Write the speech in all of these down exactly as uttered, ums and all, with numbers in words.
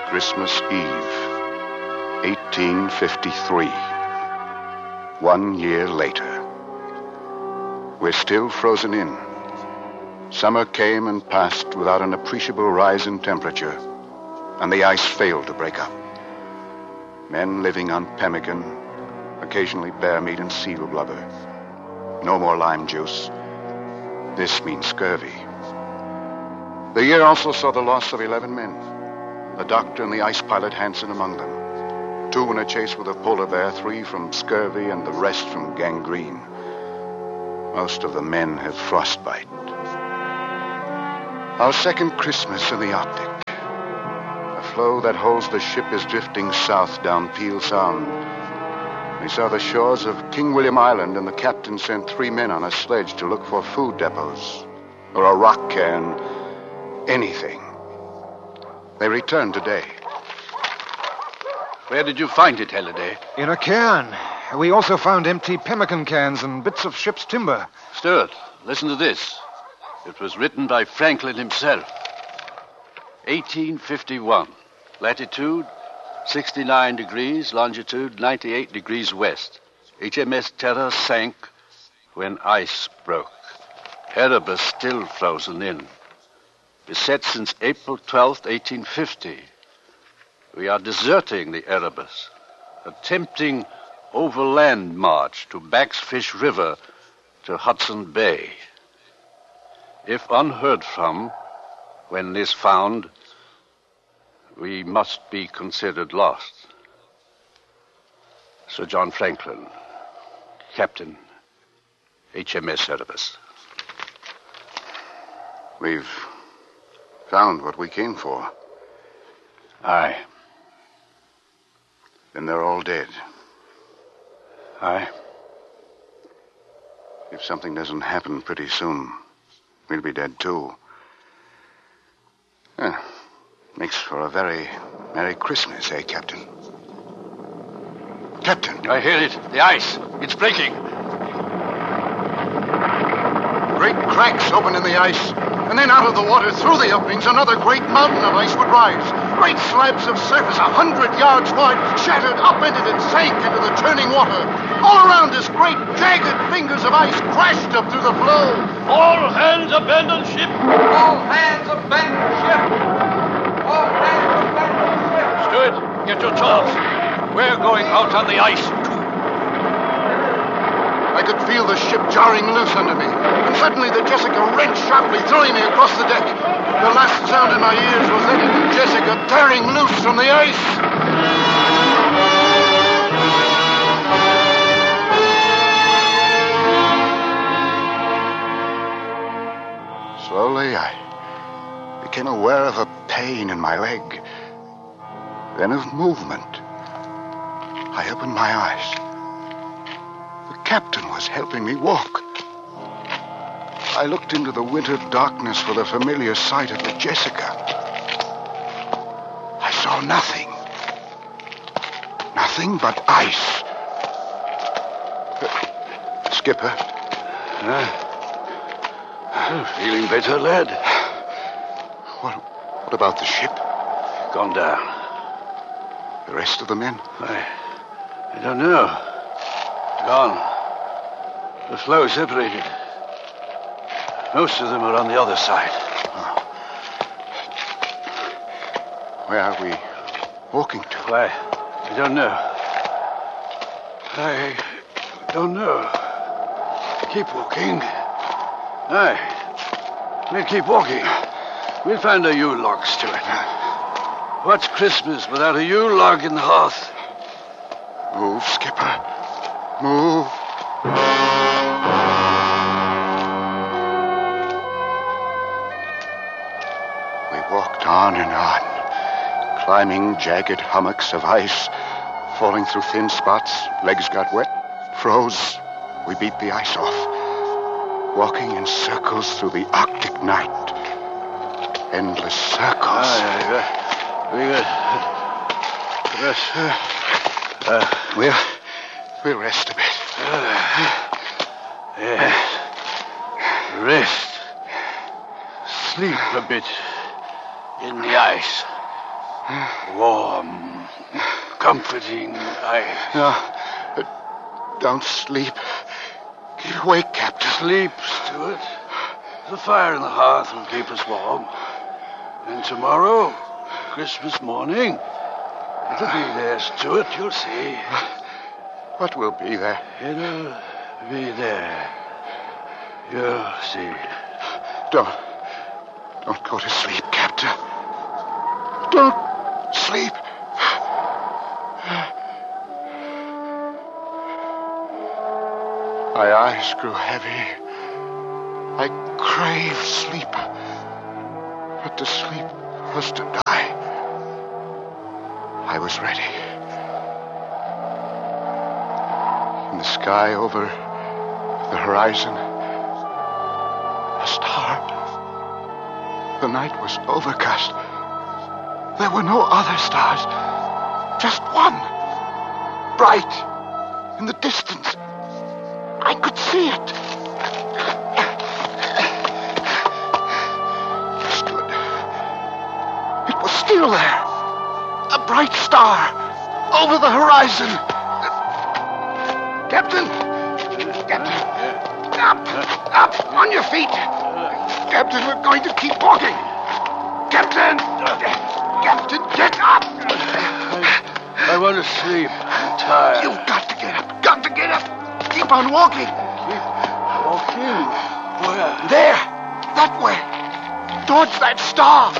Christmas Eve, eighteen fifty-three. One year later. We're still frozen in. Summer came and passed without an appreciable rise in temperature, and the ice failed to break up. Men living on pemmican, occasionally bear meat and seal blubber. No more lime juice. This means scurvy. The year also saw the loss of eleven men. The doctor and the ice pilot Hansen among them. Two in a chase with a polar bear, three from scurvy, and the rest from gangrene. Most of the men had frostbite. Our second Christmas in the Arctic. The floe that holds the ship is drifting south down Peel Sound. We saw the shores of King William Island, and the captain sent three men on a sledge to look for food depots, or a rock cairn, anything. They returned today. Where did you find it, Halliday? In a cairn. We also found empty pemmican cans and bits of ship's timber. Stuart, listen to this. It was written by Franklin himself. eighteen fifty-one. Latitude, sixty-nine degrees. Longitude, ninety-eight degrees west. H M S Terror sank when ice broke. Erebus still frozen in. Beset since April twelfth, eighteen fifty. We are deserting the Erebus. Attempting overland march to Backsfish River to Hudson Bay. If unheard from, when this found, we must be considered lost. Sir John Franklin, Captain, H M S Erebus. We've found what we came for. Aye. Then they're all dead. Aye. If something doesn't happen pretty soon, we'll be dead too. Eh, makes for a very Merry Christmas, eh, Captain? Captain! I hear it. The ice. It's breaking. Great cracks open in the ice, and then out of the water through the openings, another great mountain of ice would rise. Great slabs of surface a hundred yards wide shattered, upended, and sank into the churning water. All around us, great jagged fingers of ice crashed up through the floe. All hands abandon ship. All hands abandon ship. All hands abandon ship. Stuart, get your charts. We're going out on the ice, too. I could feel the ship jarring loose under me, and suddenly the Jessica wrenched sharply, throwing me across the deck. The last sound in my ears was that of the Jessica tearing loose from the ice. Slowly, I became aware of a pain in my leg, then of movement. I opened my eyes. The captain was helping me walk. I looked into the winter darkness for the familiar sight of the Jessica. I saw nothing. Nothing but ice. Uh, Skipper. Uh, feeling better, lad? What, what about the ship? Gone down. The rest of the men? I, I don't know. Gone. The floe separated. Most of them are on the other side. Oh. Where are we walking to? Why, I don't know. I don't know. Keep walking. Aye. We'll keep walking. We'll find a Yule log, Stuart. What's Christmas without a Yule log in the hearth? Move, Skipper. Move. We walked on and on, climbing jagged hummocks of ice, falling through thin spots. Legs got wet, froze. We beat the ice off, walking in circles through the Arctic night. Endless circles. Aye, we got... Rest. Uh, we'll, we'll rest a bit. Uh, yes. Rest. Sleep a bit in the ice. Warm, comforting. I... No. Uh, don't sleep. Get awake, Captain. Sleep, Stuart. The fire in the hearth will keep us warm. And tomorrow, Christmas morning, it'll be there, Stuart, you'll see. What will be there? It'll be there. You'll see. Don't. Don't go to sleep, Captain. Don't sleep. My eyes grew heavy. I craved sleep. But to sleep was to die. I was ready. In the sky over the horizon, a star. The night was overcast. There were no other stars. Just one. Bright. In the distance. I could see it. Stood. It was still there. A bright star. Over the horizon. Captain. Captain. Up. Up. On your feet. Captain, we're going to keep walking. Captain. Captain, get up. I, I want to sleep. I'm tired. You've got to get up. Got to get up. Keep on walking. Keep walking? Where? There. That way. Towards that star.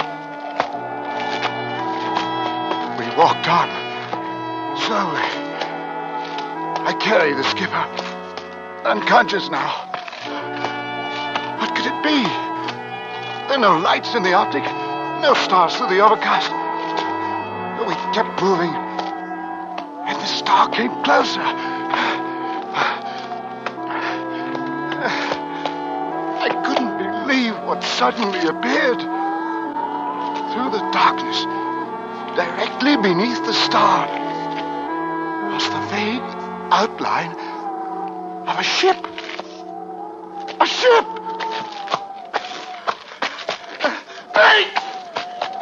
We walked on. Slowly. I carry the skipper. Unconscious now. What could it be? There are no lights in the Arctic. No stars through the overcast. But we kept moving. And the star came closer. I couldn't believe what suddenly appeared. Through the darkness, directly beneath the star, was the vague outline of a ship.